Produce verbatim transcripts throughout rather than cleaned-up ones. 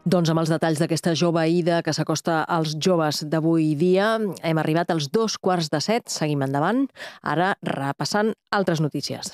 Doncs amb els detalls d'aquesta jove ida que s'acosta als joves d'avui dia, hem arribat als dos quarts de set, seguim endavant, ara repassant altres notícies.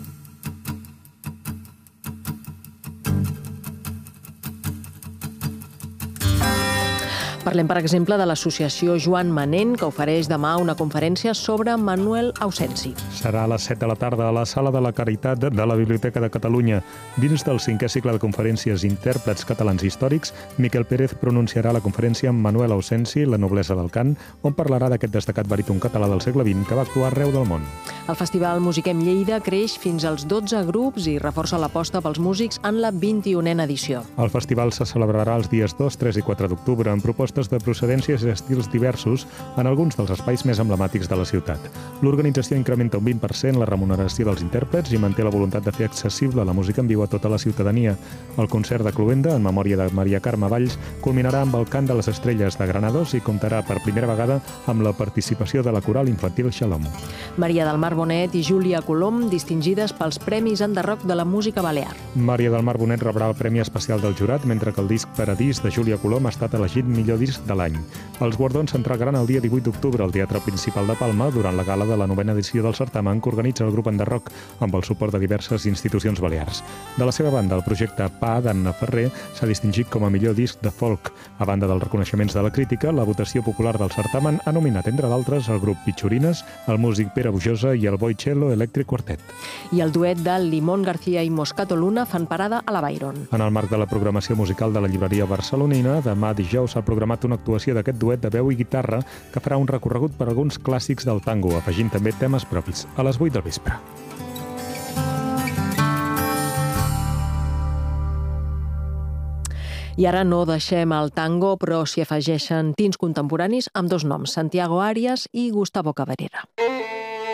Parlem, per exemple, de l'associació Joan Manent, que ofereix demà una conferència sobre Manuel Ausensi. Serà a les set de la tarda a la Sala de la Caritat de la Biblioteca de Catalunya. Dins del cinquè cicle de conferències Intèrprets catalans històrics, Miquel Pérez pronunciarà la conferència amb Manuel Ausensi, la noblesa del cant, on parlarà d'aquest destacat baríton català del segle vint que va actuar arreu del món. El Festival Musiquem Lleida creix fins als dotze grups i reforça l'aposta pels músics en la vint-i-unena edició. El festival se celebrarà els dies dos, tres i quatre d'octubre amb propostes de procedències i estils diversos en alguns dels espais més emblemàtics de la ciutat. L'organització incrementa un vint per cent la remuneració dels intèrprets i manté la voluntat de fer accessible la música en viu a tota la ciutadania. El concert de Cloenda, en memòria de Maria Carme Valls, culminarà amb el cant de les estrelles de Granados i comptarà per primera vegada amb la participació de la coral infantil Xalom. Maria del Mar Bonet i Júlia Colom, distingides pels Premis Enderroc de la música balear. Maria del Mar Bonet rebrà el Premi Especial del Jurat, mentre que el disc Paradís de Júlia Colom ha estat elegit millor disc de l'any. Els guardons s'entregaran el dia divuit d'octubre al Teatre Principal de Palma durant la gala de la novena edició del certamen que organitza el grup Enderroc amb el suport de diverses institucions balears. De la seva banda, el projecte Pa d'Anna Ferrer s'ha distingit com a millor disc de folk. A banda dels reconeixements de la crítica, la votació popular del certamen ha nominat, entre d'altres, el grup Pichurines, el músic Pere Bujosa i el Boy-Cello Electric Quartet. I el duet de Limón García i Moscato Luna fan parada a la Byron. En el marc de la programació musical de la llibreria barcelonina, demà dijous s'ha programat una actuació d'aquest duet de veu i guitarra que farà un recorregut per alguns clàssics del tango, afegint també temes propis, a les vuit del vespre. I ara no deixem el tango, però s'hi afegeixen tints contemporanis amb dos noms, Santiago Arias i Gustavo Cabrera.